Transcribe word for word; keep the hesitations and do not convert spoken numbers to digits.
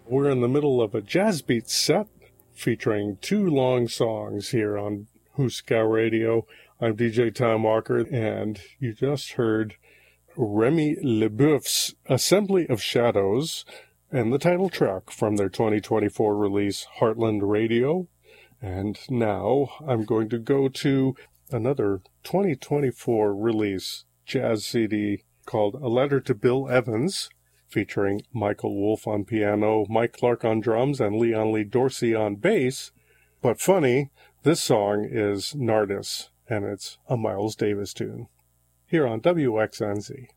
We're in the middle of a jazz beat set featuring two long songs here on Husker Radio. I'm D J Tom Walker, and you just heard Remy LeBoeuf's Assembly of Shadows and the title track from their twenty twenty-four release, Heartland Radio. And now I'm going to go to another twenty twenty-four release jazz C D called A Letter to Bill Evans, featuring Michael Wolff on piano, Mike Clark on drums, and Leon Lee Dorsey on bass. But funny, this song is Nardis, and it's a Miles Davis tune. Here on W X N Z.